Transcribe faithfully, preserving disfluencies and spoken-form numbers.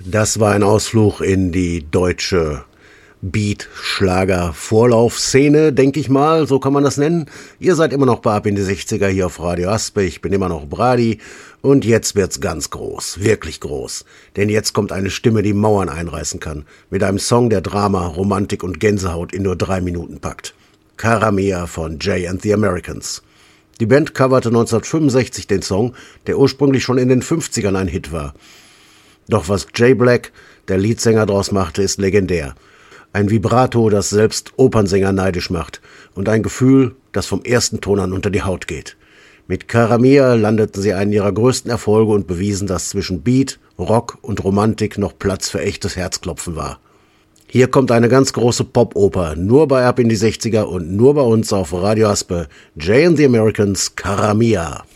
Das war ein Ausflug in die deutsche Beat-Schlager-Vorlaufszene, denke ich mal, so kann man das nennen. Ihr seid immer noch bei Ab in die sechziger hier auf Radio Aspe, ich bin immer noch Brady und jetzt wird's ganz groß, wirklich groß. Denn jetzt kommt eine Stimme, die Mauern einreißen kann, mit einem Song, der Drama, Romantik und Gänsehaut in nur drei Minuten packt. Cara Mia von Jay and the Americans. Die Band coverte neunzehnhundertfünfundsechzig den Song, der ursprünglich schon in den fünfzigern ein Hit war. Doch was Jay Black, der Leadsänger, draus machte, ist legendär. Ein Vibrato, das selbst Opernsänger neidisch macht und ein Gefühl, das vom ersten Ton an unter die Haut geht. Mit Cara Mia landeten sie einen ihrer größten Erfolge und bewiesen, dass zwischen Beat, Rock und Romantik noch Platz für echtes Herzklopfen war. Hier kommt eine ganz große Pop-Oper, nur bei Ab in die sechziger und nur bei uns auf Radio Aspe. Jay and the Americans, Cara Mia.